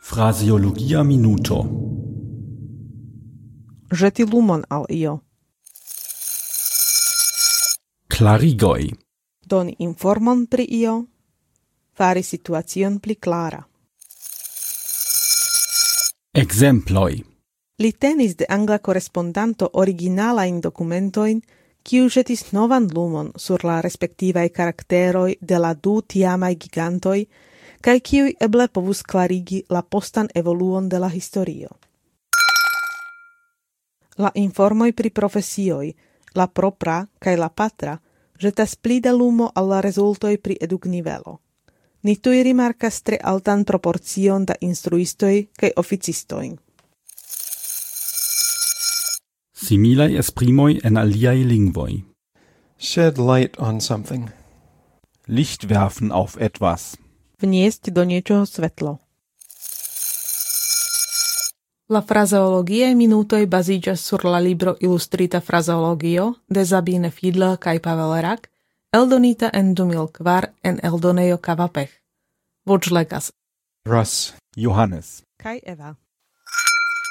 Fraseologia minuto. Ĵeti lumon al io. Klarigoj. Doni informon pri io. Fari situacion pli klara. Ekzemploj. Li tenis de angla korespondanto originalajn dokumentojn, kiu ĵetis novan lumon sur la respektivaj karakteroj de la du tiamaj gigantoj, kaj kiuj eble povus klarigi la postan evoluon de la historio. La informoj pri profesioj, la propra kaj la patra, ĵetas pli da lumo al la rezultoj pri eduknivelo. Ni tuj rimarkas tre altan proporcion da instruistoj kaj oficistoj. Similaj esprimoj en aliaj lingvoj. Shed light on something. Licht werfen auf etwas. Vniesť do niečoho svetlo. La fraseologiae minutoj baziĝas sur la libro Illustrita fraseologio de Sabine Fiedler kaj Pavel Rak, eldonita en 2004 en eldonejo Kavapech. Voĉlegas Ross, Johannes. kaj Eva.